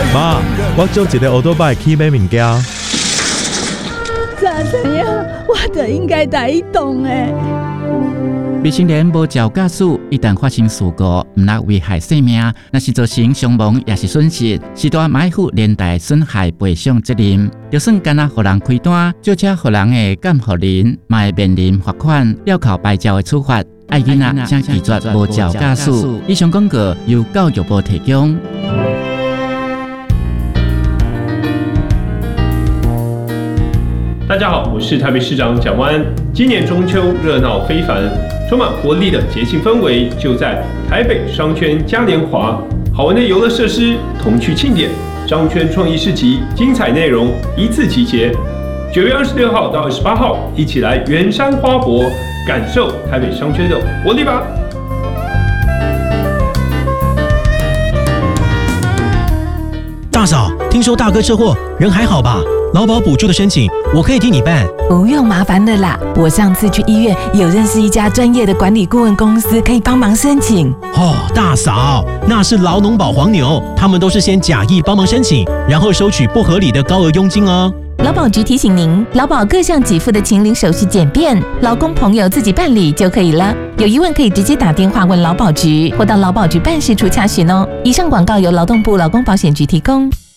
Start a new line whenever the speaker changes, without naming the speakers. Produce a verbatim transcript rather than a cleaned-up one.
妈，我借一个乌托邦去买物件。
早知影，我就应该带伊动的。
未成年无照驾驶，一旦发生事故，毋但危害生命，若是造成伤亡也是损失，是大买负连带损害赔偿责任。就算干那互人开单，借车互人的监护人，嘛会面临罚款、吊扣牌照的处罚。爱囡仔请拒绝无照驾驶。以上广告由教育部提供。
大家好，我是台北市长蒋万安。今年中秋热闹非凡，充满活力的节庆氛围就在台北商圈嘉年华，好玩的游乐设施、童趣庆典、商圈创意市集，精彩内容一次集结。九月二十六号到二十八号，一起来圆山花博，感受台北商圈的活力吧！
大嫂，听说大哥车祸，人还好吧？劳保补助的申请，我可以替你办。
不用麻烦的啦，我上次去医院有认识一家专业的管理顾问公司，可以帮忙申请。
哦，大嫂，那是劳农保黄牛，他们都是先假意帮忙申请，然后收取不合理的高额佣金哦。
劳保局提醒您，劳保各项给付的请领手续简便，劳工朋友自己办理就可以了。有疑问可以直接打电话问劳保局，或到劳保局办事处查询哦。以上广告由劳动部劳工保险局提供。